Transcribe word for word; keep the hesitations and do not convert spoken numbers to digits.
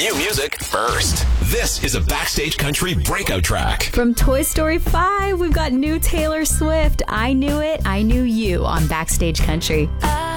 New music first. This is a Backstage Country breakout track. From Toy Story five, we've got new Taylor Swift. I Knew It, I Knew You on Backstage Country. I